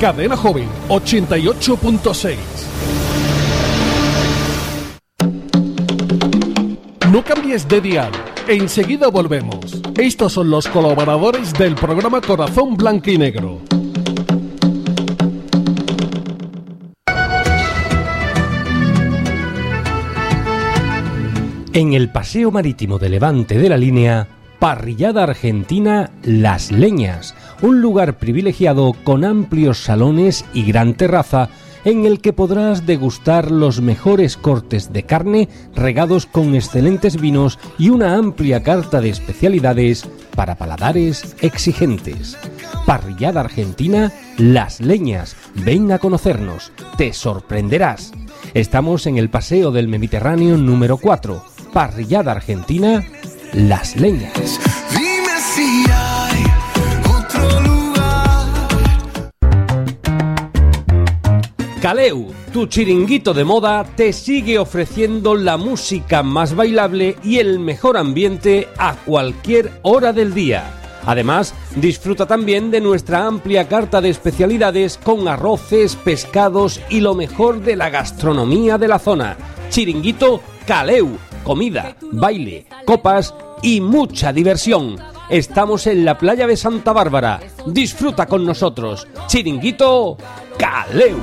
Cadena Joven 88.6. No cambies de dial, enseguida volvemos. Estos son los colaboradores del programa Corazón Blanco y Negro. En el paseo marítimo de Levante de la Línea, parrillada argentina Las Leñas, un lugar privilegiado con amplios salones y gran terraza en el que podrás degustar los mejores cortes de carne regados con excelentes vinos y una amplia carta de especialidades para paladares exigentes. Parrillada argentina Las Leñas, ven a conocernos, te sorprenderás. Estamos en el Paseo del Mediterráneo número 4, parrillada argentina Las Leñas. Dime si hay otro lugar. Caleu, tu chiringuito de moda, te sigue ofreciendo la música más bailable y el mejor ambiente a cualquier hora del día. Además, disfruta también de nuestra amplia carta de especialidades con arroces, pescados y lo mejor de la gastronomía de la zona. Chiringuito Caleu, comida, baile, copas y mucha diversión. Estamos en la playa de Santa Bárbara. Disfruta con nosotros. Chiringuito Caleu.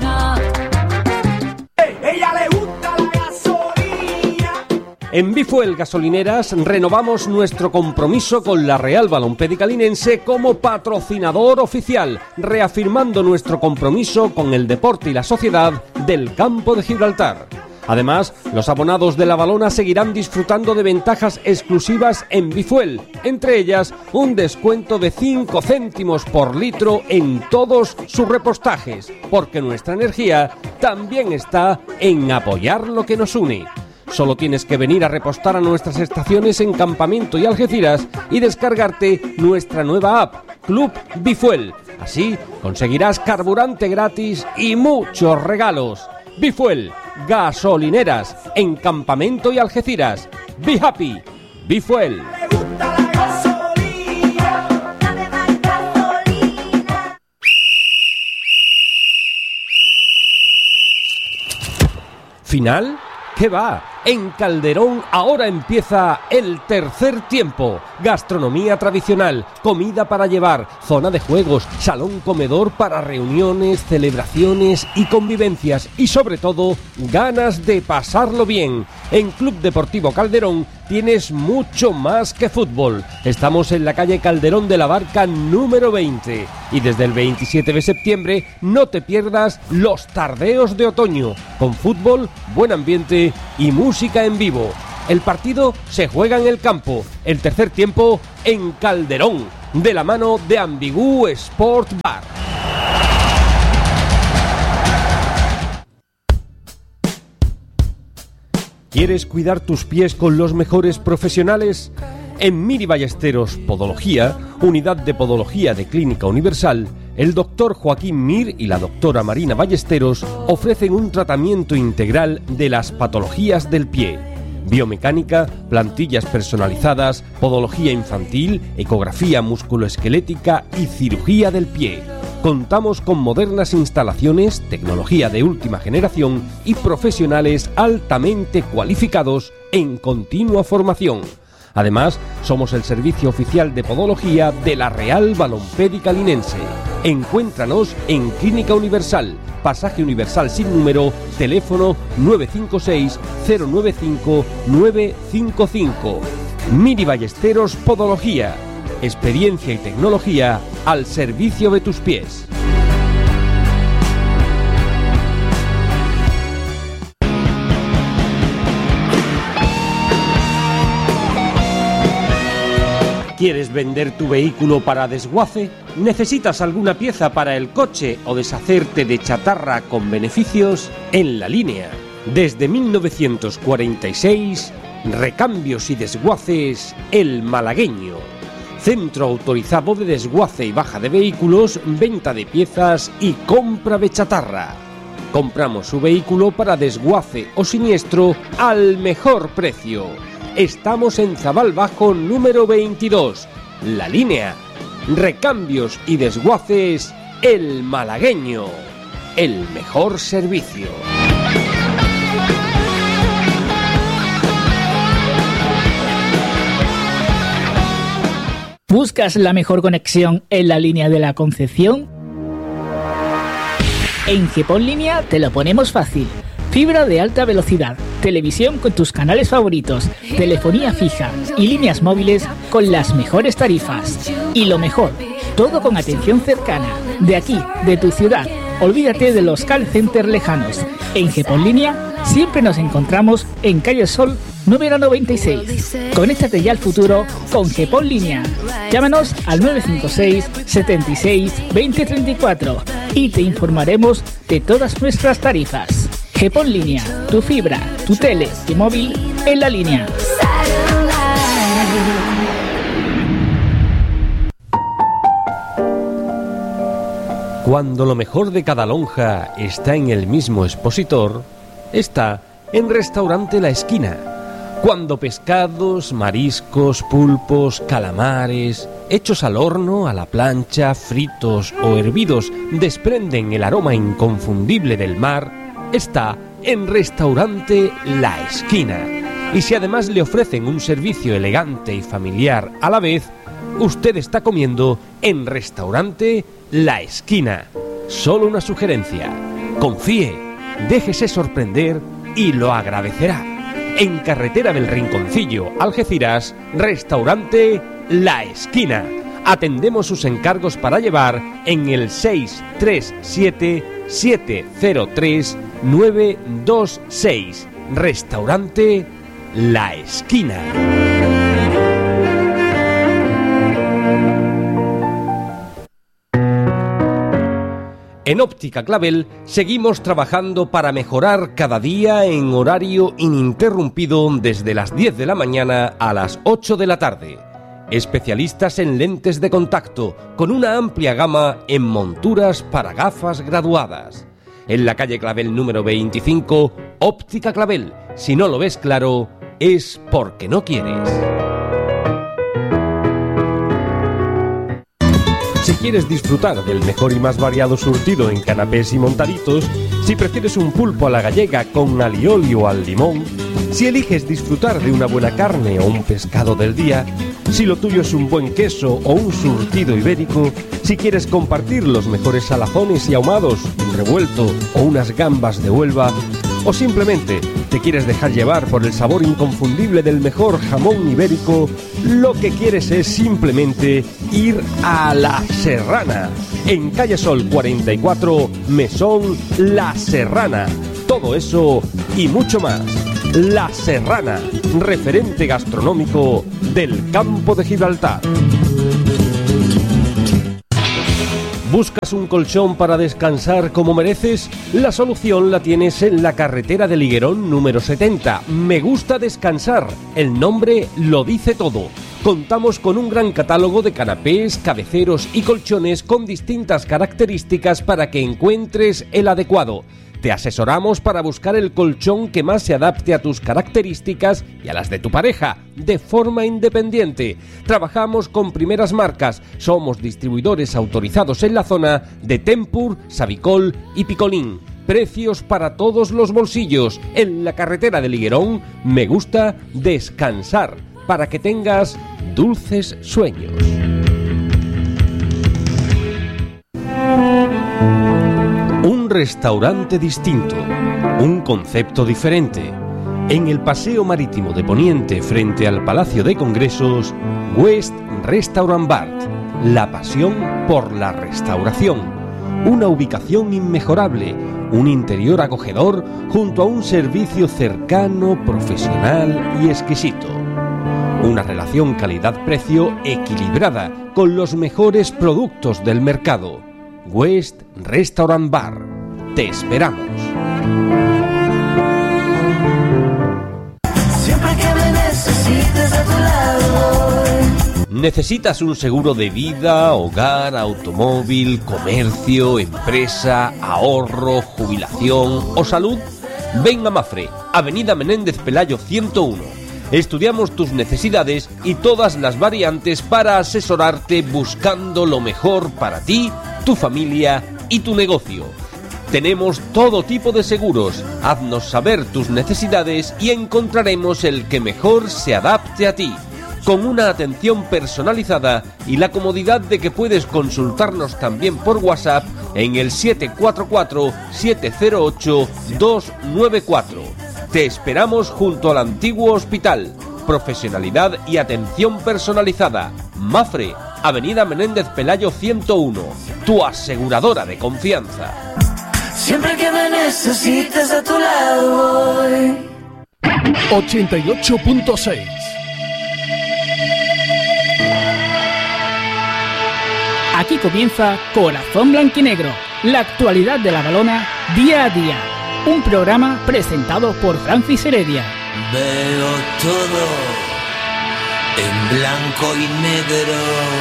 Ella le gusta la gasolina. En Bifuel Gasolineras renovamos nuestro compromiso con la Real Balompédica Linense como patrocinador oficial, reafirmando nuestro compromiso con el deporte y la sociedad del Campo de Gibraltar. Además, los abonados de La Valona seguirán disfrutando de ventajas exclusivas en Bifuel, entre ellas un descuento de 5 céntimos por litro en todos sus repostajes, porque nuestra energía también está en apoyar lo que nos une. Solo tienes que venir a repostar a nuestras estaciones en Campamento y Algeciras y descargarte nuestra nueva app, Club Bifuel. Así conseguirás carburante gratis y muchos regalos. Bifuel, gasolineras en Campamento y Algeciras. Be happy, Bifuel. ¿Final? ¿Qué va? En Calderón ahora empieza el tercer tiempo. Gastronomía tradicional, comida para llevar, zona de juegos, salón comedor para reuniones, celebraciones y convivencias y sobre todo ganas de pasarlo bien. En Club Deportivo Calderón tienes mucho más que fútbol. Estamos en la calle Calderón de la Barca número 20 y desde el 27 de septiembre no te pierdas los tardeos de otoño con fútbol, buen ambiente y música en vivo. El partido se juega en el campo, el tercer tiempo en Calderón, de la mano de Ambigú Sport Bar. ¿Quieres cuidar tus pies con los mejores profesionales? En Miri Ballesteros Podología, unidad de podología de Clínica Universal, el doctor Joaquín Mir y la doctora Marina Ballesteros ofrecen un tratamiento integral de las patologías del pie. Biomecánica, plantillas personalizadas, podología infantil, ecografía musculoesquelética y cirugía del pie. Contamos con modernas instalaciones, tecnología de última generación y profesionales altamente cualificados en continua formación. Además, somos el servicio oficial de podología de la Real Balompédica Linense. Encuéntranos en Clínica Universal, Pasaje Universal sin número, teléfono 956 095 955. Miri Ballesteros Podología. Experiencia y tecnología al servicio de tus pies. ¿Quieres vender tu vehículo para desguace? ¿Necesitas alguna pieza para el coche o deshacerte de chatarra con beneficios? En La Línea. Desde 1946, Recambios y Desguaces El Malagueño. Centro autorizado de desguace y baja de vehículos, venta de piezas y compra de chatarra. Compramos su vehículo para desguace o siniestro al mejor precio. Estamos en Zabal Bajo número 22, La Línea. Recambios y Desguaces El Malagueño, el mejor servicio. ¿Buscas la mejor conexión en la línea de la Concepción? En GEPON Línea te lo ponemos fácil. Fibra de alta velocidad, televisión con tus canales favoritos, telefonía fija y líneas móviles con las mejores tarifas. Y lo mejor, todo con atención cercana, de aquí, de tu ciudad. Olvídate de los call centers lejanos. En GEPON Línea siempre nos encontramos en Calle Sol número 96. Conéctate ya al futuro con GEPON Línea. Llámanos al 956 76 20 34 y te informaremos de todas nuestras tarifas. GEPON Línea, tu fibra, tu tele, tu móvil en la línea. Cuando lo mejor de cada lonja está en el mismo expositor, está en Restaurante La Esquina. Cuando pescados, mariscos, pulpos, calamares, hechos al horno, a la plancha, fritos o hervidos, desprenden el aroma inconfundible del mar, está en Restaurante La Esquina. Y si además le ofrecen un servicio elegante y familiar a la vez, usted está comiendo en Restaurante La Esquina. Solo una sugerencia: confíe, déjese sorprender y lo agradecerá. En Carretera del Rinconcillo, Algeciras, Restaurante La Esquina. Atendemos sus encargos para llevar en el 637-703-926. Restaurante La Esquina. En Óptica Clavel seguimos trabajando para mejorar cada día en horario ininterrumpido desde las 10 de la mañana a las 8 de la tarde. Especialistas en lentes de contacto con una amplia gama en monturas para gafas graduadas. En la calle Clavel número 25, Óptica Clavel. Si no lo ves claro, es porque no quieres. Si quieres disfrutar del mejor y más variado surtido en canapés y montaditos, si prefieres un pulpo a la gallega con alioli o al limón, si eliges disfrutar de una buena carne o un pescado del día, si lo tuyo es un buen queso o un surtido ibérico, si quieres compartir los mejores salazones y ahumados, un revuelto o unas gambas de Huelva, o simplemente te quieres dejar llevar por el sabor inconfundible del mejor jamón ibérico, lo que quieres es simplemente ir a La Serrana. En Calle Sol 44, Mesón La Serrana. Todo eso y mucho más. La Serrana, referente gastronómico del campo de Gibraltar. ¿Buscas un colchón para descansar como mereces? La solución la tienes en la carretera de Liguerón número 70. Me gusta descansar. El nombre lo dice todo. Contamos con un gran catálogo de canapés, cabeceros y colchones con distintas características para que encuentres el adecuado. Te asesoramos para buscar el colchón que más se adapte a tus características y a las de tu pareja, de forma independiente. Trabajamos con primeras marcas. Somos distribuidores autorizados en la zona de Tempur, Savicol y Picolín. Precios para todos los bolsillos. En la carretera de Liguerón, me gusta descansar para que tengas dulces sueños. Un restaurante distinto, un concepto diferente. En el Paseo Marítimo de Poniente, frente al Palacio de Congresos, West Restaurant Bar, la pasión por la restauración. Una ubicación inmejorable, un interior acogedor junto a un servicio cercano, profesional y exquisito. Una relación calidad-precio equilibrada con los mejores productos del mercado. West Restaurant Bar. Te esperamos. Siempre que me necesites a tu lado. ¿Necesitas un seguro de vida, hogar, automóvil, comercio, empresa, ahorro, jubilación o salud? Ven a Mafre, Avenida Menéndez Pelayo 101. Estudiamos tus necesidades y todas las variantes para asesorarte buscando lo mejor para ti tu familia y tu negocio. Tenemos todo tipo de seguros. Haznos saber tus necesidades y encontraremos el que mejor se adapte a ti, con una atención personalizada y la comodidad de que puedes consultarnos también por WhatsApp en el 744-708-294. Te esperamos junto al antiguo hospital. Profesionalidad y atención personalizada. Mafre, Avenida Menéndez Pelayo 101, tu aseguradora de confianza. Siempre que me necesites a tu lado voy. 88.6. Aquí comienza Corazón Blanquinegro, la actualidad de la Valona día a día. Un programa presentado por Francis Heredia. Veo todo en blanco y negro.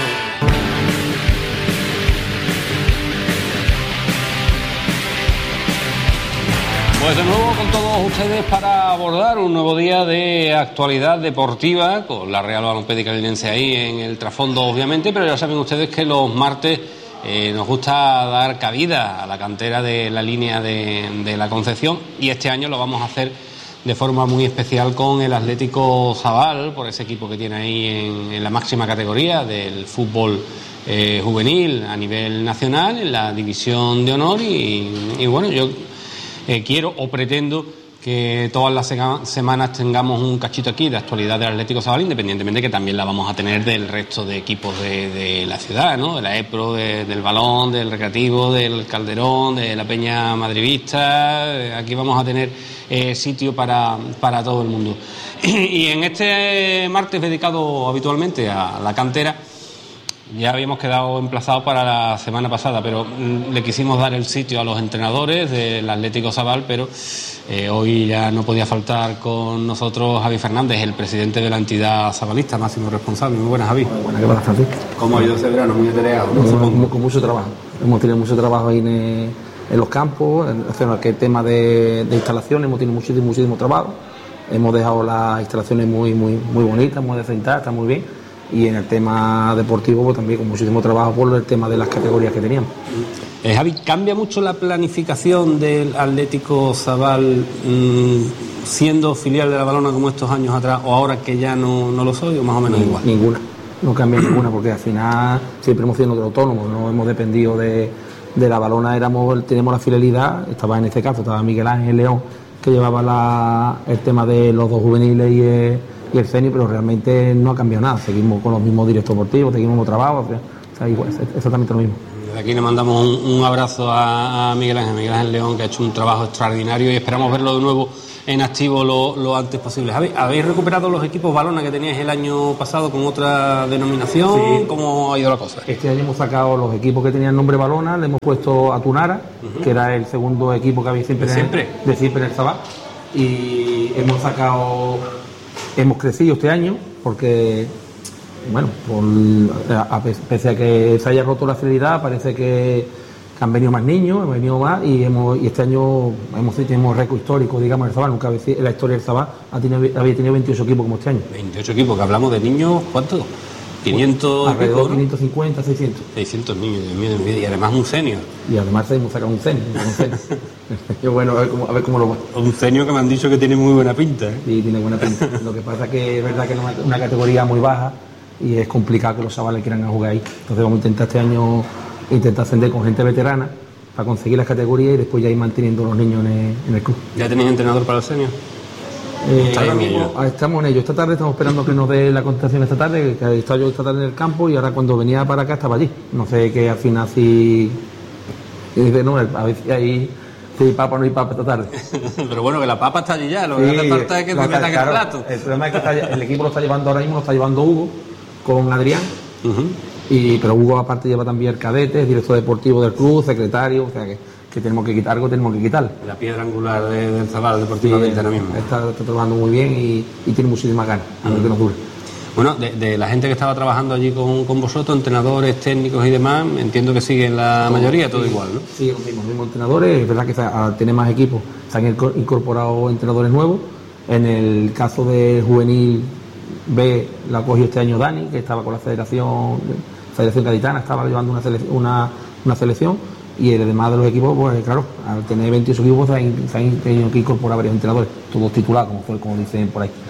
Pues de nuevo con todos ustedes para abordar un nuevo día de actualidad deportiva con la Real Balompédica Linense ahí en el trasfondo, obviamente, pero ya saben ustedes que los martes nos gusta dar cabida a la cantera de la línea de la Concepción, y este año lo vamos a hacer de forma muy especial con el Atlético Zabal, por ese equipo que tiene ahí en la máxima categoría del fútbol juvenil a nivel nacional, en la división de honor, y bueno, yo quiero o pretendo que todas las semanas tengamos un cachito aquí de actualidad del Atlético Zabal, independientemente que también la vamos a tener del resto de equipos de la ciudad, ¿no? De la EPRO, del Balón, del Recreativo, del Calderón, de la Peña Madridista. Aquí vamos a tener sitio para todo el mundo. Y en este martes dedicado habitualmente a la cantera, ya habíamos quedado emplazados para la semana pasada, pero le quisimos dar el sitio a los entrenadores del Atlético Zabal, pero hoy ya no podía faltar con nosotros Javi Fernández, el presidente de la entidad zabalista, máximo responsable. Muy buenas, Javi. Buenas, ¿qué pasa, Francisco? ¿Cómo ha ido ese verano? Muy atareado, ¿no? Con mucho trabajo. Hemos tenido mucho trabajo ahí en los campos, en el tema de instalaciones, hemos tenido muchísimo trabajo. Hemos dejado las instalaciones muy bonitas, muy defentadas, está muy bien. Y en el tema deportivo pues también con muchísimo trabajo por el tema de las categorías que teníamos. Javi, ¿cambia mucho la planificación del Atlético Zabal siendo filial de la Valona como estos años atrás, o ahora que ya no lo soy, o más o menos igual? Ninguna, no cambia ninguna, porque al final siempre hemos sido autónomos, no hemos dependido de la Valona, tenemos la filialidad, estaba en este caso, estaba Miguel Ángel León, que llevaba el tema de los dos juveniles y el CENI, pero realmente no ha cambiado nada. Seguimos con los mismos directos deportivos, seguimos con trabajo, o sea, igual, exactamente lo mismo. Desde aquí le mandamos un abrazo a Miguel Ángel León, que ha hecho un trabajo extraordinario, y esperamos verlo de nuevo en activo lo antes posible. ¿Habéis recuperado los equipos Balona que teníais el año pasado con otra denominación? Sí. ¿Cómo ha ido la cosa? Este año hemos sacado los equipos que tenían nombre Balona, le hemos puesto a Tunara, que era el segundo equipo que había siempre en el Zabal, y hemos crecido este año porque, bueno, pese a que se haya roto la fidelidad, parece que han venido más niños, hemos venido más, y este año tenemos récord histórico, digamos, en el Zabal. Nunca en la historia del Zabal había tenido 28 equipos como este año. 28 equipos, que hablamos de niños, ¿cuántos? 500 alrededor de 550, 600. 600 niños, Dios mío, y además un senior. Y además hemos sacado un senior. Yo, bueno, a ver cómo lo va. Un senior que me han dicho que tiene muy buena pinta, ¿eh? Sí, tiene buena pinta. Lo que pasa es que es verdad que es una categoría muy baja y es complicado que los chavales quieran jugar ahí. Entonces vamos a intentar este año ascender con gente veterana para conseguir las categorías y después ya ir manteniendo los niños en el club. ¿Ya tenéis entrenador para los seniors? Estamos en ello. Esta tarde estamos esperando que nos dé la contestación esta tarde, que he estado yo esta tarde en el campo, y ahora cuando venía para acá estaba allí. No sé qué al final si dice, no, a ver si hay papa o no hay papa esta tarde. Pero bueno, que la papa está allí ya, lo que hace falta es que te metan en el plato. El problema es que el equipo lo está llevando ahora mismo, lo está llevando Hugo con Adrián. Pero Hugo aparte lleva también el cadete, es director deportivo del club, secretario, o sea que tenemos que quitar algo, tenemos que quitar. La piedra angular del Zabal deportivamente ahora mismo. Está trabajando muy bien y tiene muchísimas ganas, a ver que nos dure. Bueno, de la gente que estaba trabajando allí con vosotros, entrenadores, técnicos y demás, entiendo que siguen la mayoría, todo igual, ¿no? Sí, los mismos entrenadores, es verdad que tiene más equipos, se han incorporado entrenadores nuevos. En el caso de Juvenil B, la cogió este año Dani, que estaba con la Federación Gaditana, estaba llevando una una selección, y el demás de los equipos, pues claro, al tener 28 equipos se han tenido que incorporar varios entrenadores, todos titulados, como dicen por ahí.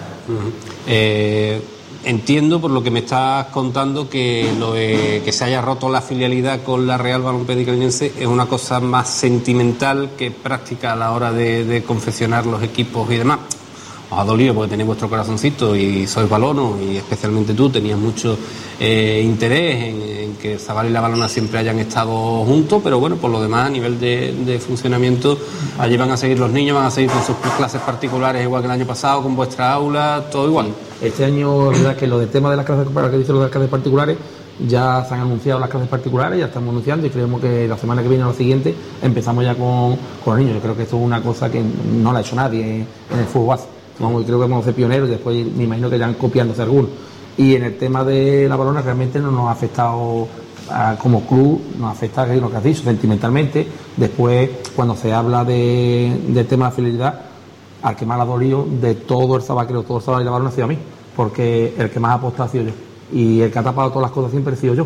Entiendo por lo que me estás contando que lo de que se haya roto la filialidad con la Real Balompédica Linense es una cosa más sentimental que práctica a la hora de confeccionar los equipos y demás. Os ha dolido porque tenéis vuestro corazoncito y sois balonos, y especialmente tú tenías mucho interés en que el Zabal y la Balona siempre hayan estado juntos, pero bueno, por lo demás, a nivel de funcionamiento, allí van a seguir los niños, van a seguir con sus clases particulares igual que el año pasado, con vuestra aula, todo igual. Este año, es verdad que lo del tema de las clases, para que dice lo de las clases particulares, ya se han anunciado las clases particulares, ya estamos anunciando, y creemos que la semana que viene o la siguiente empezamos ya con los niños. Yo creo que esto es una cosa que no la ha hecho nadie en el fútbol base. Vamos, creo que vamos a ser pioneros, y después me imagino que irán copiándose algunos. Y en el tema de la Balona realmente no nos ha afectado como club, nos afecta lo que has dicho, sentimentalmente. Después, cuando se habla del tema de la fidelidad, al que más ha dolido de todo el Zabal, creo, todo el Zabal y la Balona ha sido a mí, porque el que más ha apostado ha sido yo, y el que ha tapado todas las cosas siempre he sido yo,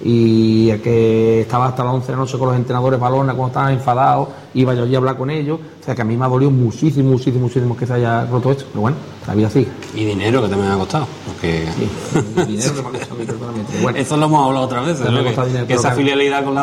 y el que estaba hasta las 11 de la noche con los entrenadores Balona cuando estaban enfadados, iba yo allí a hablar con ellos. O sea que a mí me ha dolido muchísimo que se haya roto esto, pero bueno, la vida sigue. Y dinero, que también me ha costado, porque sí, dinero que me ha costado a mí personalmente. Bueno, eso lo hemos hablado otras veces, ¿no? que esa filialidad con la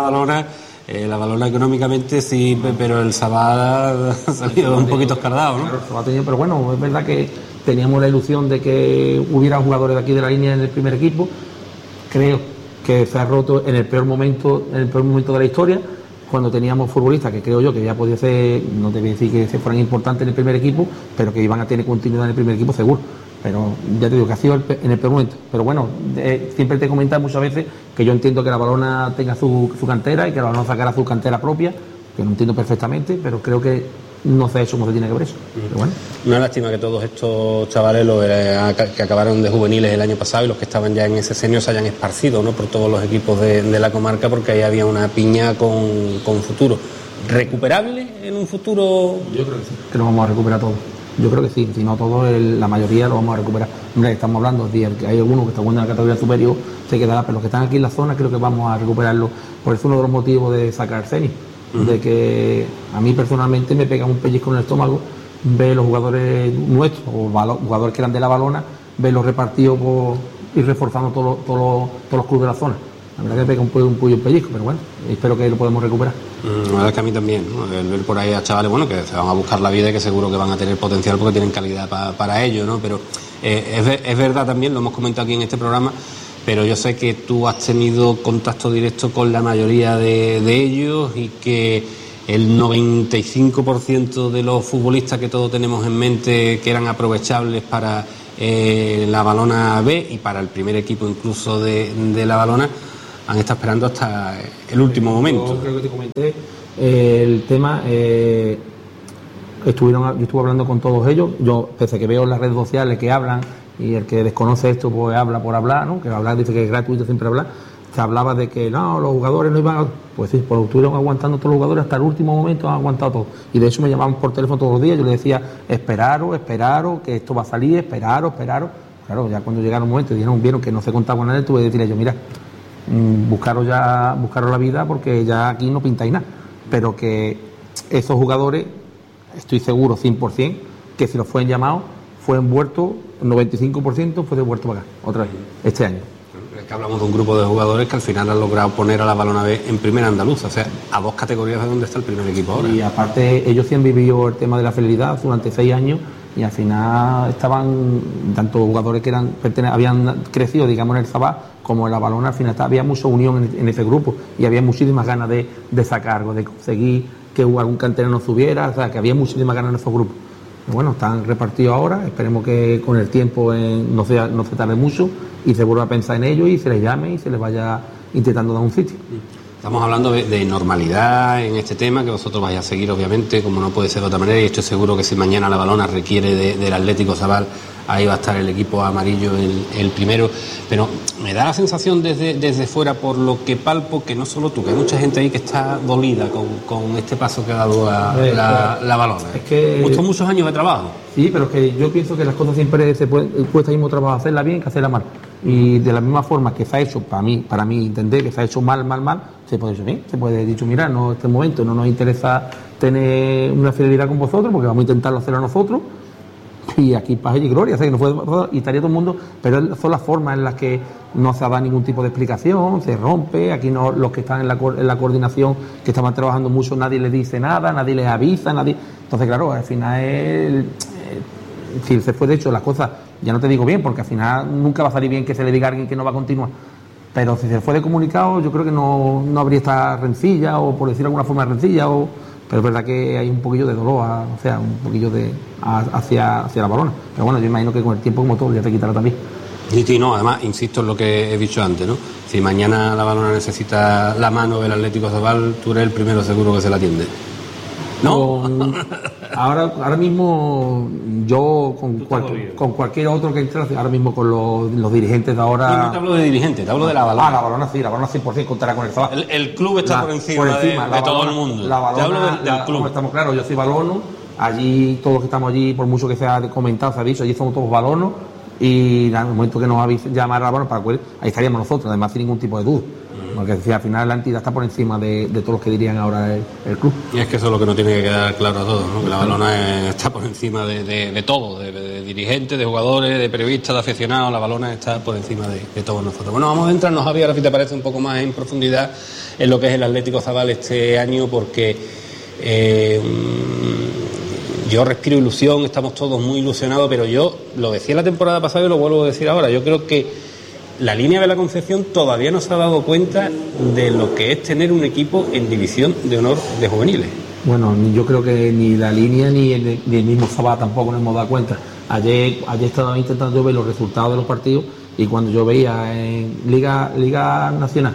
Balona económicamente sí, pero el Zabal ha salido un poquito escardado, ¿no? Claro, pero bueno, es verdad que teníamos la ilusión de que hubiera jugadores de aquí de la línea en el primer equipo. Creo que se ha roto en el peor momento de la historia, cuando teníamos futbolistas que creo yo que ya podía ser, no te voy a decir que se fueran importantes en el primer equipo, pero que iban a tener continuidad en el primer equipo seguro. Pero ya te digo que ha sido en el peor momento. Pero bueno, siempre te he comentado muchas veces que yo entiendo que la Balona tenga su cantera y que la Balona sacara su cantera propia, que lo entiendo perfectamente, pero creo que no se ha hecho como se tiene que ver eso. Pero bueno. Una lástima que todos estos chavales que acabaron de juveniles el año pasado y los que estaban ya en ese senior se hayan esparcido, ¿no?, por todos los equipos de la comarca, porque ahí había una piña con futuro. ¿Recuperable en un futuro? Yo creo que sí, que lo vamos a recuperar todo. Yo creo que sí, si no todo, la mayoría lo vamos a recuperar. Hombre, estamos hablando de que hay algunos que están jugando en la categoría superior, se quedará, pero los que están aquí en la zona creo que vamos a recuperarlo. Por eso uno de los motivos de sacar Ceni, de que a mí personalmente me pega un pellizco en el estómago ver los jugadores nuestros, o jugadores que eran de la Balona, verlos repartidos y reforzando todos los clubes de la zona. La verdad que me pega un pellizco, pero bueno, espero que lo podamos recuperar. La verdad es que a mí también, ¿no? El ver por ahí a chavales, bueno, que se van a buscar la vida y que seguro que van a tener potencial porque tienen calidad para ello, ¿no? Pero es verdad también, lo hemos comentado aquí en este programa, pero yo sé que tú has tenido contacto directo con la mayoría de ellos, y que el 95% de los futbolistas que todos tenemos en mente que eran aprovechables para la Balona B y para el primer equipo incluso de la Balona han estado esperando hasta el último momento. Yo creo que te comenté el tema. Yo estuve hablando con todos ellos. Yo, pese a que veo en las redes sociales que hablan, y el que desconoce esto pues habla por hablar, ¿no? Que hablar dice que es gratuito siempre hablar. Se hablaba de que no, los jugadores no iban a... Pues sí, pues estuvieron aguantando todos los jugadores hasta el último momento, han aguantado todo. Y de hecho me llamaban por teléfono todos los días, yo les decía, esperaros, que esto va a salir, esperaros. Claro, ya cuando llegaron un momento y vieron que no se contaba con nadie, tuve que decirle yo, mira, buscaros la vida, porque ya aquí no pintáis nada. Pero que esos jugadores, estoy seguro 100%, que si los fueron llamados, fue envuelto, el 95% fue devuelto para acá, otra vez, este año. Es que hablamos de un grupo de jugadores que al final han logrado poner a la Balona B en primera andaluza, o sea, a 2 categorías de donde está el primer equipo ahora. Y aparte, ellos sí han vivido el tema de la fidelidad durante 6 años, y al final estaban, tanto jugadores que habían crecido, digamos, en el Zabal, como en la Balona, al final había mucha unión en ese grupo, y había muchísimas ganas de sacar algo, de conseguir que algún canterano subiera, o sea, que había muchísimas ganas en esos grupos. Bueno, están repartidos ahora, esperemos que con el tiempo no se tarde mucho y se vuelva a pensar en ello y se les llame y se les vaya intentando dar un sitio. Estamos hablando de normalidad en este tema, que vosotros vais a seguir obviamente, como no puede ser de otra manera, y estoy seguro que si mañana la Balona requiere del Atlético Zabal ahí va a estar el equipo amarillo el primero, pero me da la sensación desde fuera, por lo que palpo, que no solo tú, que hay mucha gente ahí que está dolida con este paso que ha dado la Balona. Es que muchos años de trabajo. Sí, pero es que yo pienso que las cosas siempre cuesta mismo trabajo hacerla bien que hacerla mal. Y de la misma forma que se ha hecho, para mí entender que se ha hecho mal, se puede decir bien, se puede haber dicho, mira, no, este momento no nos interesa tener una fidelidad con vosotros, porque vamos a intentarlo hacerlo nosotros, y aquí paz y gloria, o sea, que no puede, y estaría todo el mundo, pero son las formas en las que no se da ningún tipo de explicación, se rompe, aquí no, los que están en la coordinación, que estaban trabajando mucho, nadie les dice nada, nadie les avisa, entonces claro, al final si se fue de hecho las cosas, ya no te digo bien, porque al final nunca va a salir bien que se le diga a alguien que no va a continuar, pero si se fue de comunicado, yo creo que no habría esta rencilla, o por decir de alguna forma rencilla, pero es verdad que hay un poquillo de dolor, un poquillo hacia la Balona, pero bueno, yo imagino que con el tiempo, como todo, ya te quitará también. Y no, además, insisto en lo que he dicho antes, ¿no? Si mañana la Balona necesita la mano del Atlético Zabal, tú eres el primero seguro que se la atiende. ¿No? Ahora mismo yo con cualquier otro que entre, ahora mismo con los dirigentes de ahora... No te hablo de dirigentes, te hablo de la Balona. La Balona 100% contará con el Zabal. El club está por encima de todo el mundo. La Balona, te hablo del club. Estamos claros, yo soy balono, allí todos los que estamos allí, por mucho que se ha comentado, se ha dicho, allí somos todos balonos, y en el momento que nos habéis llamado a la Balona, ahí estaríamos nosotros, además sin ningún tipo de duda. Porque al final la entidad está por encima de todos los que dirían ahora el club. Y es que eso es lo que nos tiene que quedar claro a todos, ¿no? Que la Balona está por encima de todo, de dirigentes, de jugadores, de periodistas, de aficionados. La Balona está por encima de todos nosotros. Bueno, vamos a entrarnos, Javi, ahora si te parece un poco más en profundidad en lo que es el Atlético Zabal este año, porque yo respiro ilusión, estamos todos muy ilusionados, pero yo lo decía la temporada pasada y lo vuelvo a decir ahora, yo creo que la línea de la Concepción todavía no se ha dado cuenta de lo que es tener un equipo en división de honor de juveniles. Bueno, yo creo que ni la línea ni el mismo Zabal tampoco nos hemos dado cuenta. Ayer estaba intentando ver los resultados de los partidos, y cuando yo veía en Liga Nacional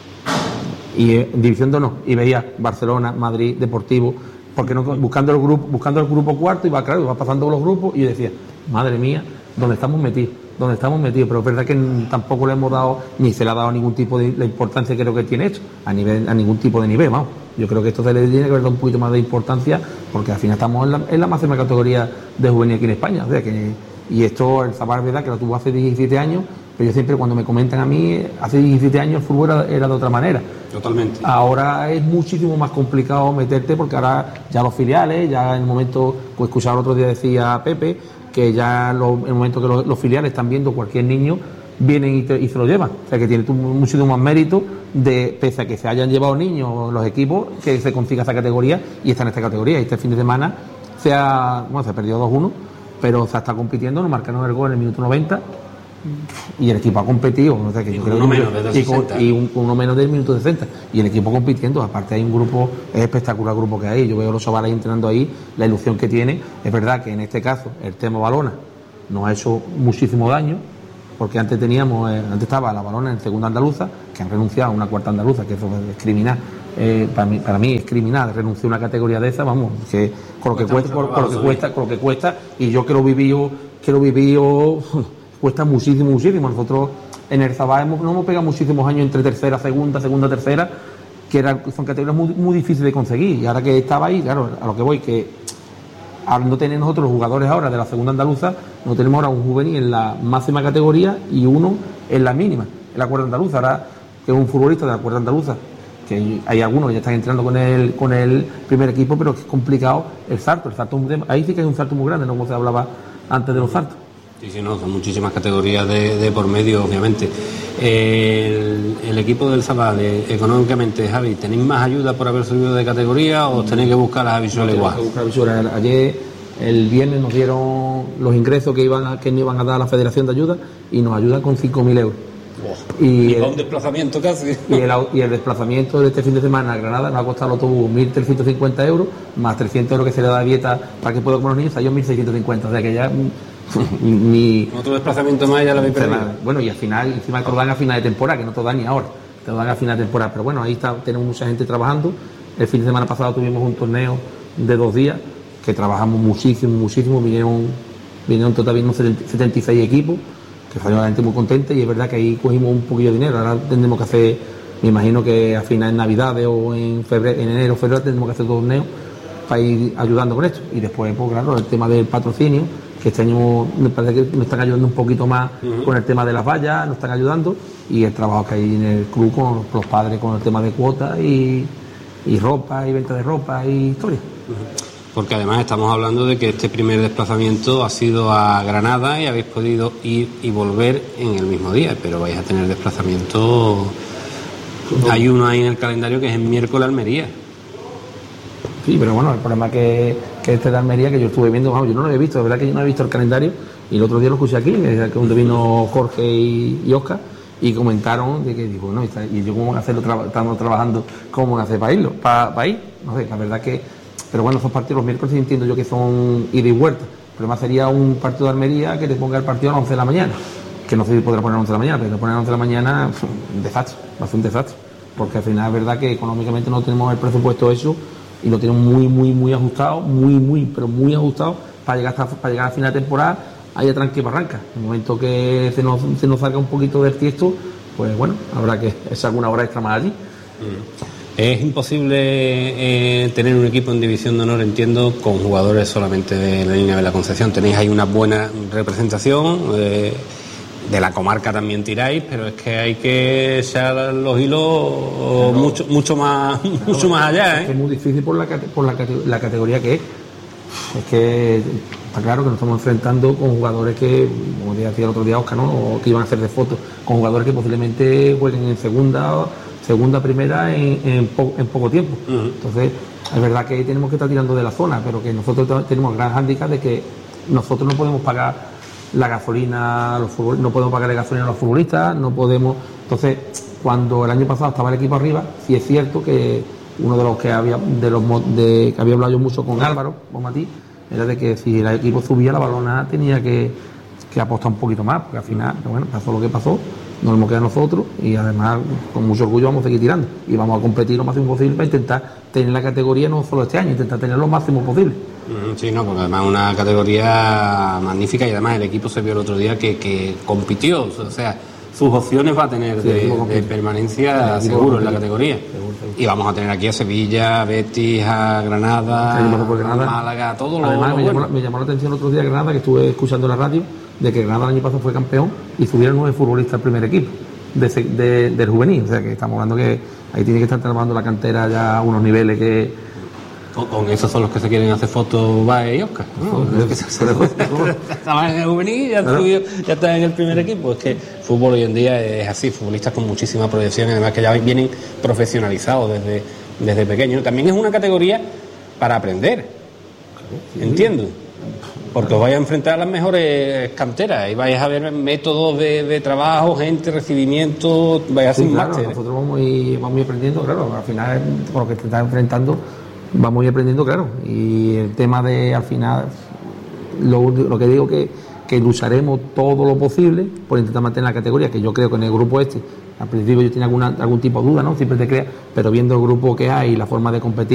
y en división de honor, y veía Barcelona, Madrid, Deportivo, porque no, buscando el grupo cuarto, iba pasando los grupos, y yo decía, madre mía, ¿dónde estamos metidos? Pero es verdad que tampoco le hemos dado, ni se le ha dado ningún tipo de la importancia que creo que tiene esto, a ningún tipo de nivel, vamos. Yo creo que esto se le tiene que dar un poquito más de importancia, porque al final estamos en la máxima categoría de juvenil aquí en España, o sea que, y esto, el Zabal, es verdad que lo tuvo hace 17 años, pero yo siempre, cuando me comentan a mí, hace 17 años el fútbol era de otra manera. Totalmente. Ahora es muchísimo más complicado meterte, porque ahora ya los filiales, ya en el momento, pues escuchaba el otro día, decía Pepe, que ya en el momento que los filiales están viendo cualquier niño, vienen y se lo llevan. O sea que tiene muchísimo más mérito, pese a que se hayan llevado niños los equipos, que se consiga esa categoría y está en esta categoría. Y este fin de semana se ha perdido 2-1, pero se está compitiendo, nos marcaron el gol en el minuto 90 y el equipo ha competido, o sea que yo creo uno menos desde 60. Y uno menos del minuto 60, y el equipo compitiendo. Aparte hay un grupo, es espectacular el grupo que hay, yo veo a los chavales entrenando ahí, la ilusión que tiene. Es verdad que en este caso el tema Balona nos ha hecho muchísimo daño, porque antes estaba la Balona en segunda andaluza, que han renunciado a una cuarta andaluza, que eso es criminal. Para mí es criminal renunciar a una categoría de esa, vamos, que con lo que cuesta, y yo que lo viví cuesta muchísimo. Nosotros en el Zabal no hemos pegado muchísimos años entre tercera, segunda, tercera, que son categorías muy, muy difíciles de conseguir. Y ahora que estaba ahí, claro, a lo que voy, que al no tener nosotros los jugadores ahora de la segunda andaluza, no tenemos ahora un juvenil en la máxima categoría y uno en la mínima, en la cuarta andaluza. Ahora, que es un futbolista de la cuarta andaluza, que hay algunos que ya están entrenando con el primer equipo, pero que es complicado el salto. Ahí sí que es un salto muy grande, no como se hablaba antes de los saltos. Sí, no, son muchísimas categorías de por medio, obviamente. El equipo del Zabal, económicamente, Javi, ¿tenéis más ayuda por haber subido de categoría o tenéis que buscar las visuales igual? Ayer, el viernes, nos dieron los ingresos que nos iban a dar a la Federación de Ayuda, y nos ayudan con 5.000 euros. Y un desplazamiento casi. Y el desplazamiento de este fin de semana a Granada nos ha costado el autobús 1.350 euros, más 300 euros que se le da dieta para que pueda comer los niños, salió 1.650, o sea que ya... Otro desplazamiento más ya lo habéis perdido. Bueno, y al final, encima te lo dan a final de temporada, que no te lo dan ni ahora, te lo dan a final de temporada, pero bueno, ahí tenemos mucha gente trabajando. El fin de semana pasado tuvimos un torneo de 2 días que trabajamos muchísimo, vinieron vinieron total 76 equipos, que salió la gente muy contenta, y es verdad que ahí cogimos un poquillo de dinero. Ahora tendremos que hacer, me imagino que a finales de Navidades o en enero o febrero tendremos que hacer torneos para ir ayudando con esto. Y después, pues claro, el tema del patrocinio, que este año me parece que nos están ayudando un poquito más con el tema de las vallas, nos están ayudando, y el trabajo que hay en el club con los padres con el tema de cuotas y ropa y venta de ropa y historia. Porque además estamos hablando de que este primer desplazamiento ha sido a Granada y habéis podido ir y volver en el mismo día, pero vais a tener desplazamiento. Hay uno ahí en el calendario que es el miércoles Almería. Sí, pero bueno, el problema que este de Almería, que yo estuve viendo, vamos, yo no lo he visto, de verdad que yo no he visto el calendario, y el otro día lo escuché aquí, donde vino Jorge y Oscar, y comentaron de que digo, bueno, y yo cómo van a hacerlo, estamos trabajando, cómo van a hacer para irlo, para ir, no sé, la verdad que. Pero bueno, esos partidos los miércoles entiendo yo que son ida y vuelta. El problema sería un partido de Almería que te ponga el partido a las 11 de la mañana. Que no sé si podrá poner a las 11 de la mañana, pero poner a las 11 de la mañana, un desastre, va a ser un desastre. Porque al final es verdad que económicamente no tenemos el presupuesto eso, y lo tenemos muy ajustado, pero muy ajustado, para llegar a final de temporada, haya tranque y barranca. En el momento que se nos salga un poquito del tiesto, pues bueno, habrá que echar alguna hora extra más allí. Es imposible tener un equipo en División de Honor, entiendo, con jugadores solamente de la línea de la Concepción. Tenéis ahí una buena representación, de la comarca también tiráis, pero es que hay que echar los hilos mucho más allá. Es muy difícil por la categoría que es. Es que está claro que nos estamos enfrentando con jugadores que, como decía el otro día Oscar, ¿no? O que iban a hacer de fotos, con jugadores que posiblemente jueguen en segunda, primera en poco tiempo. Entonces, es verdad que tenemos que estar tirando de la zona, pero que nosotros tenemos gran hándicap de que nosotros no podemos pagar la gasolina a los futbolistas, no podemos pagar la gasolina a los futbolistas, no podemos. Entonces, cuando el año pasado estaba el equipo arriba, sí es cierto que uno de los que había hablado yo mucho con Álvaro, con Matí, era de que si el equipo subía, la Balona tenía que apostar un poquito más, porque al final, bueno, pasó lo que pasó. Nos hemos quedado nosotros, y además con mucho orgullo vamos a seguir tirando y vamos a competir lo máximo posible para intentar tener la categoría no solo este año, intentar tener lo máximo posible. Sí, no, porque además es una categoría magnífica, y además el equipo se vio el otro día que compitió, o sea, sus opciones va a tener de permanencia seguro en la categoría. Seguro. Y vamos a tener aquí a Sevilla, a Betis, a Granada, a Málaga, todo lo además me llamó la atención el otro día Granada, que estuve escuchando la radio, de que Granada el año pasado fue campeón y subieron 9 futbolistas al primer equipo del juvenil. O sea que estamos hablando que ahí tiene que estar trabajando la cantera ya a unos niveles que. Con esos son los que se quieren hacer fotos Bae y Oscar, ¿no? Estaban en el juvenil, ya están en el primer equipo. Es que fútbol hoy en día es así, futbolistas con muchísima proyección, además que ya vienen profesionalizados desde pequeños. También es una categoría para aprender, entiendo. Porque os vais a enfrentar a las mejores canteras y vais a ver métodos de trabajo, gente, recibimiento, vais a hacer un máster. Nosotros vamos aprendiendo, claro, al final con lo que te estás enfrentando vamos aprendiendo, claro. Y el tema de, al final, lo que digo que lucharemos todo lo posible por intentar mantener la categoría, que yo creo que en el grupo al principio yo tenía algún tipo de duda, ¿no? Siempre te creas, pero viendo el grupo que hay y la forma de competir,